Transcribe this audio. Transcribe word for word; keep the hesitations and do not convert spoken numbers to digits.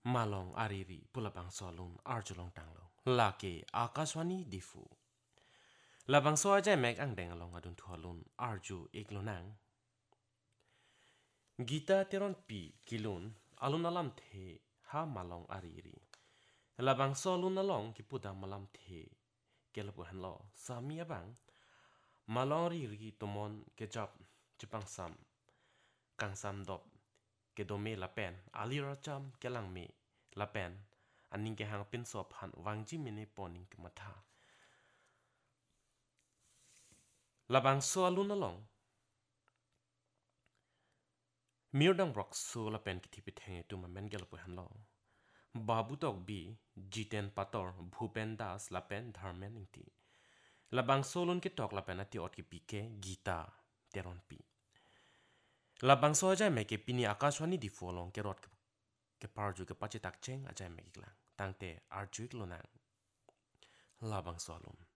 malong ariri pulabang solun arjulong tanglong laki akaswani difu labang so aja mek ang dengalong adun tualun arju iklunang gita teron pi kilun alun alam the ha malong ariri labang solun along ki pudang malam the kelapuhan lo sami abang malong riri tumon kejap jepang sam kang sam dop ke dome lapen ali racham kelang me lapen aning ke hang pin sop han wangji mine poning ke matha labang so alun along mirdang rock so lapen ki thipi thenge tu mamen gelapu han lo babu tok bi jiten pator bhupen das lapen dharmen ingti labang solun ke tok lapen ati ot ki pike gita teron pi labang so aja me ke pini akaswani di folong ke rot ke parju ke pachi tak cheng aja me iklang tangte arju iklunang labang so alun